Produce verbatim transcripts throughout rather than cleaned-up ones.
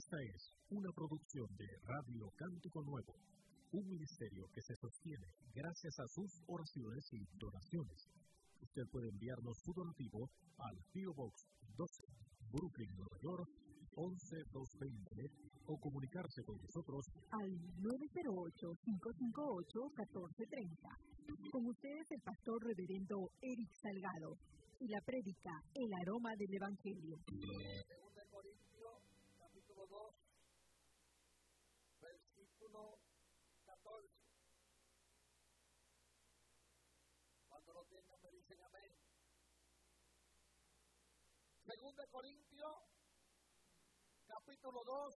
Esta es una producción de Radio Cántico Nuevo, un ministerio que se sostiene gracias a sus oraciones y donaciones. Usted puede enviarnos su donativo al P O Box doce, Brooklyn, Nueva York, once mil doscientos veinte, o comunicarse con nosotros al nueve cero ocho, cinco cinco ocho, uno cuatro tres cero. Con ustedes el pastor reverendo Eric Salgado y la prédica El Aroma del Evangelio. Segunda de Corintios, capítulo dos, versículo catorce. Cuando lo tengan me dicen amén. Segunda de Corintios, capítulo dos,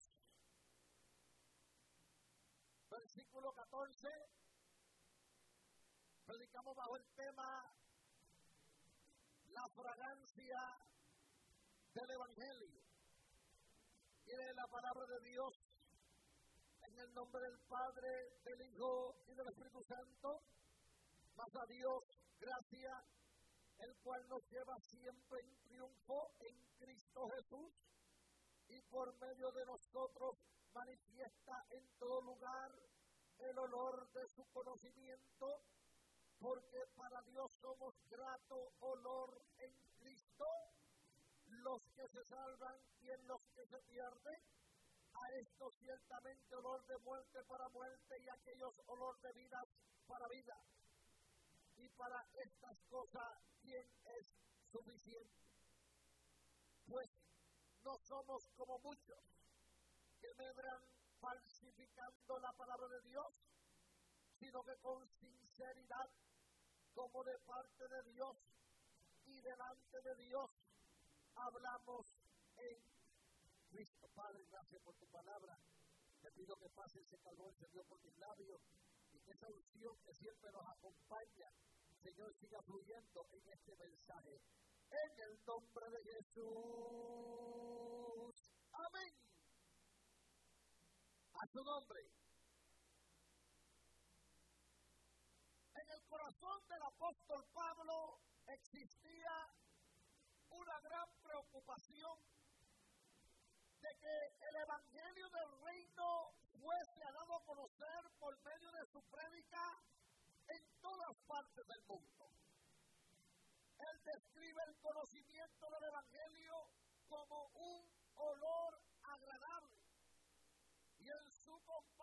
versículo catorce. Predicamos bajo el tema la fragancia del Evangelio. Tiene la palabra de Dios en el nombre del Padre, del Hijo y del Espíritu Santo. Mas a Dios gracias, el cual nos lleva siempre en triunfo en Cristo Jesús, y por medio de nosotros manifiesta en todo lugar el olor de su conocimiento, porque para Dios somos grato olor en Cristo, los que se salvan y en los que se pierden. A esto ciertamente olor de muerte para muerte, y aquellos olor de vida para vida. Y para estas cosas, ¿quién es suficiente? Pues no somos como muchos que medran falsificando la palabra de Dios, sino que con sinceridad, como de parte de Dios y delante de Dios, hablamos en Cristo. Padre, gracias por tu palabra. Te pido que pase ese calor, Señor, por mis labios, y que esa unción que siempre nos acompaña, Señor, siga fluyendo en este mensaje. En el nombre de Jesús. Amén. A su nombre. En el corazón del apóstol Pablo existía una gran preocupación de que el evangelio del reino fuese dado a conocer por medio de su prédica en todas partes del mundo. Él describe el conocimiento del evangelio como un olor agradable, y en su